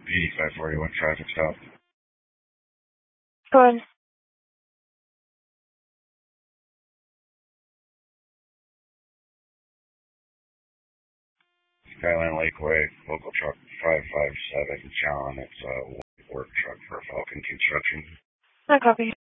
8541 traffic stop. Go ahead. Skyline Lakeway, local truck 557, John. It's a work truck for Falcon Construction. No copy.